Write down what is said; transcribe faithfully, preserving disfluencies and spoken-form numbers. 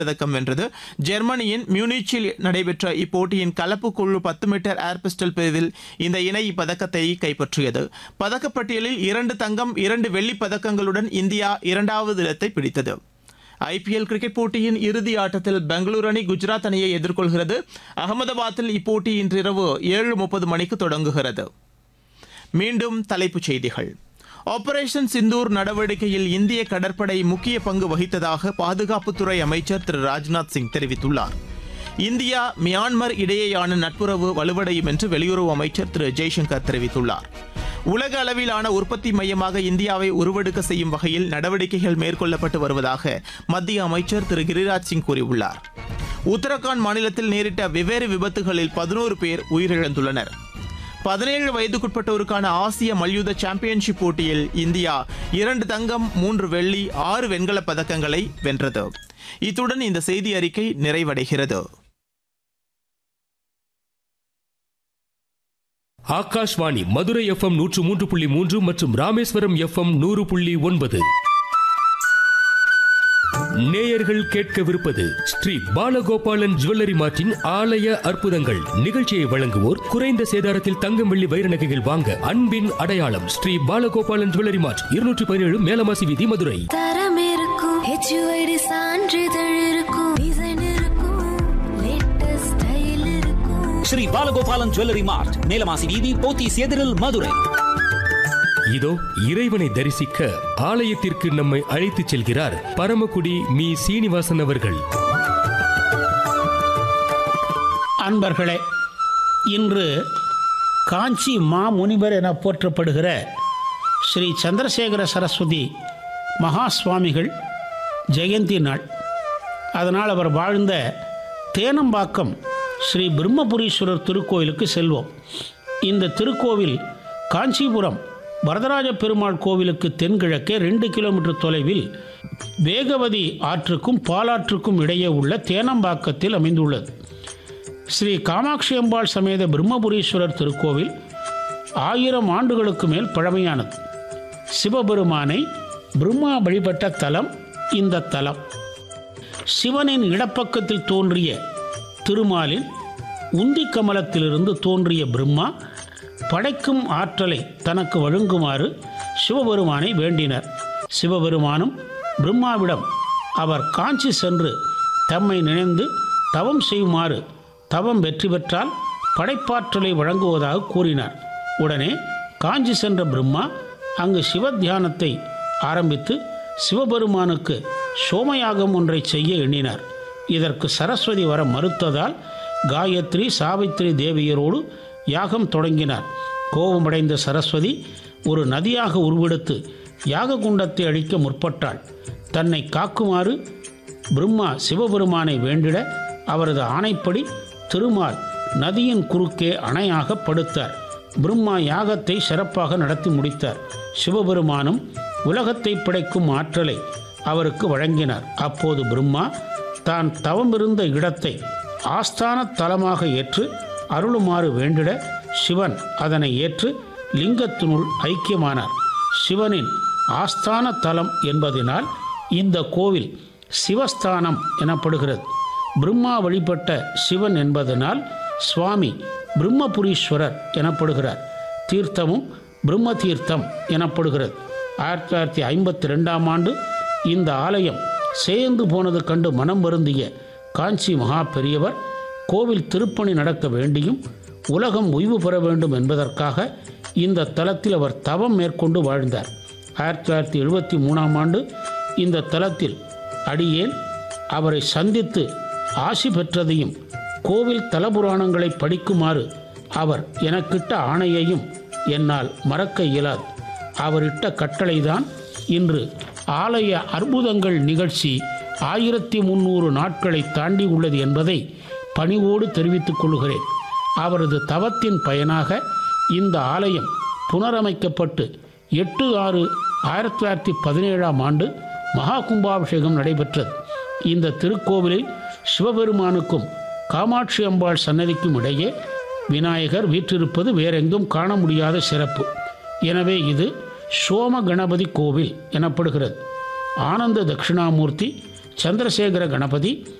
பதக்கம் வென்றது. ஜெர்மனியின் மியூனிச்சில் நடைபெற்ற இப்போட்டியின் கலப்பு குழு பத்து மீட்டர் ஏர் பிஸ்டல் பிரிவில் இந்த இணை இப்பதக்கத்தை கைப்பற்றியது. பதக்கப்பட்டியலில் இரண்டு தங்கம் இரண்டு வெள்ளிப் பதக்கங்களுடன் இந்தியா இரண்டாவது இடத்தை பிடித்தது. ஐபிஎல் கிரிக்கெட் போட்டியின் இறுதி ஆட்டத்தில் பெங்களூரு அணி குஜராத் அணியை எதிர்கொள்கிறது. அகமதாபாத்தில் இப்போட்டி இன்றிரவு ஏழு முப்பது மணிக்கு தொடங்குகிறது. மீண்டும் தலைப்புச் செய்திகள். ஆபரேஷன் சிந்தூர் நடவடிக்கையில் இந்திய கடற்படை முக்கிய பங்கு வகித்ததாக பாதுகாப்புத்துறை அமைச்சர் திரு ராஜ்நாத் சிங் தெரிவித்துள்ளார். இந்தியா மியான்மர் இடையேயான நட்புறவு வலுவடையும் என்று வெளியுறவு அமைச்சர் திரு ஜெய்சங்கர் தெரிவித்துள்ளார். உலக அளவிலான உற்பத்தி மையமாக இந்தியாவை உருவெடுக்க செய்யும் வகையில் நடவடிக்கைகள் மேற்கொள்ளப்பட்டு வருவதாக மத்திய அமைச்சர் திரு கிரிராஜ் சிங் கூறியுள்ளார். உத்தரகாண்ட் மாநிலத்தில் நேரிட்ட வெவ்வேறு விபத்துகளில் பதினோரு பேர் உயிரிழந்துள்ளனர். பதினேழு வயதுக்குட்பட்டோருக்கான ஆசிய மல்யுத்த சாம்பியன்ஷிப் போட்டியில் இந்தியா இரண்டு தங்கம் மூன்று வெள்ளி ஆறு வெண்கலப் பதக்கங்களை வென்றது. இத்துடன் இந்த செய்தி அறிக்கை நிறைவடைகிறது. ஆகாஷ்வாணி மதுரை எஃப்எம் நூற்று மூன்று புள்ளி மூன்று மற்றும் ராமேஸ்வரம் எஃப்எம் நூறு புள்ளி ஒன்பது. நேயர்கள் கேட்கவிருப்பது ஸ்ரீ பாலகோபாலன் ஜுவல்லரி மார்ட்டின் ஆலய அற்புதங்கள். நிகழ்ச்சியை வழங்குவோர் குறைந்த சேதாரத்தில் தங்கம் வெள்ளி வைர நகைகள் வாங்க அன்பின் அடையாளம் ஸ்ரீ பாலகோபாலன் ஜுவல்லரி மார்ட், இருநூற்றி பதினேழு மேலமாசி வீதி, மதுரை. தரம் இருக்கும், ஹெச்யூஐடி சான்றிதழ் இருக்கும், டிசைன் இருக்கும், லேட்டஸ்ட் ஸ்டைல் இருக்கும். ஸ்ரீ பாலகோபாலன் ஜுவல்லரி மார்ட், மேலமாசி வீதி, போத்தீஸ் எதிரில், மதுரை. இதோ இறைவனை தரிசிக்க ஆலயத்திற்கு நம்மை அழைத்துச் செல்கிறார் பரமக்குடி மீ சீனிவாசன் அவர்கள். அன்பர்களே, இன்று காஞ்சி மாமுனிவர் என போற்றப்படுகிற ஸ்ரீ சந்திரசேகர சரஸ்வதி மகா சுவாமிகள் ஜெயந்தி நாள். அதனால் அவர் வாழ்ந்த தேனம்பாக்கம் ஸ்ரீ பிரம்மபுரீஸ்வரர் திருக்கோயிலுக்கு செல்வோம். இந்த திருக்கோவில் காஞ்சிபுரம் வரதராஜ பெருமாள் கோவிலுக்கு தென்கிழக்கே ரெண்டு கிலோமீட்டர் தொலைவில் வேகவதி ஆற்றுக்கும் பாலாற்றுக்கும் இடையே உள்ள தேனம்பாக்கத்தில் அமைந்துள்ளது. ஸ்ரீ காமாட்சி அம்பாள் சமேத பிரம்மபுரீஸ்வரர் திருக்கோவில் ஆயிரம் ஆண்டுகளுக்கு மேல் பழமையானது. சிவபெருமானை பிரம்மா வழிபட்ட தலம் இந்த தலம். சிவனின் இடப்பக்கத்தில் தோன்றிய திருமாலின் உந்தி கமலத்திலிருந்து தோன்றிய பிரம்மா படைக்கும் ஆற்றலை தனக்கு வழங்குமாறு சிவபெருமானை வேண்டினர். சிவபெருமானும் பிரம்மாவிடம் அவர் காஞ்சி சென்று தம்மை நினைந்து தவம் செய்யுமாறு, தவம் வெற்றி பெற்றால் படைப்பாற்றலை வழங்குவதாக கூறினார். உடனே காஞ்சி சென்ற பிரம்மா அங்கு சிவ தியானத்தை ஆரம்பித்து சிவபெருமானுக்கு சோமயாகம் ஒன்றை செய்ய எண்ணினார். இதற்கு சரஸ்வதி வர மறுத்ததால் காயத்ரி சாவித்திரி தேவியரோடு யாகம் தொடங்கினார். கோபமடைந்த சரஸ்வதி ஒரு நதியாக உருவெடுத்து யாக குண்டத்தை அழிக்க முற்பட்டாள். தன்னை காக்குமாறு பிரம்மா சிவபெருமானை வேண்டிட அவரது ஆணைப்படி திருமால் நதியின் குறுக்கே அணையாக படுத்தார். பிரம்மா யாகத்தை சிறப்பாக நடத்தி முடித்தார். சிவபெருமானும் உலகத்தை படைக்கும் ஆற்றலை அவருக்கு வழங்கினார். அப்போது பிரம்மா தான் தவமிருந்த இடத்தை ஆஸ்தான தலமாக ஏற்று அருளுமாறு வேண்டிட சிவன் அதனை ஏற்று லிங்கத்தினுள் ஐக்கியமானார். சிவனின் ஆஸ்தான தலம் என்பதனால் இந்த கோவில் சிவஸ்தானம் எனப்படுகிறது. பிரம்மா வழிபட்ட சிவன் என்பதனால் சுவாமி பிரம்மபுரீஸ்வரர் எனப்படுகிறார். தீர்த்தமும் பிரம்ம தீர்த்தம் எனப்படுகிறது. ஆயிரத்தி தொள்ளாயிரத்தி ஐம்பத்தி ரெண்டாம் ஆண்டு இந்த ஆலயம் சேர்ந்து போனது கண்டு மனம் வருந்திய காஞ்சி மகா பெரியவர் கோவில் திருப்பணி நடக்க வேண்டியும் உலகம் ஓய்வு பெற வேண்டும் என்பதற்காக இந்த தலத்தில் அவர் தவம் மேற்கொண்டு வாழ்ந்தார். ஆயிரத்தி தொள்ளாயிரத்தி எழுபத்தி மூணாம் ஆண்டு இந்த தலத்தில் அடியேன் அவரை சந்தித்து ஆசி பெற்றதையும் கோவில் தலபுராணங்களை படிக்குமாறு அவர் எனக்கிட்ட ஆணையையும் என்னால் மறக்க இயலாது. அவரிட்ட கட்டளைதான் இன்று ஆலய அற்புதங்கள் நிகழ்ச்சி ஆயிரத்தி முன்னூறு நாட்களை தாண்டி உள்ளது என்பதை பணிவோடு தெரிவித்துக் கொள்கிறேன். அவரது தவத்தின் பயனாக இந்த ஆலயம் புனரமைக்கப்பட்டு எட்டு ஆறு ஆயிரத்தி தொள்ளாயிரத்தி பதினேழாம் ஆண்டு மகா கும்பாபிஷேகம் நடைபெற்றது. இந்த திருக்கோவிலில் சிவபெருமானுக்கும் காமாட்சி அம்பாள் சன்னதிக்கும் இடையே விநாயகர் வீற்றிருப்பது வேறெங்கும் காண முடியாத சிறப்பு. எனவே இது சோம கணபதி கோவில் எனப்படுகிறது. ஆனந்த தட்சிணாமூர்த்தி சந்திரசேகர கணபதி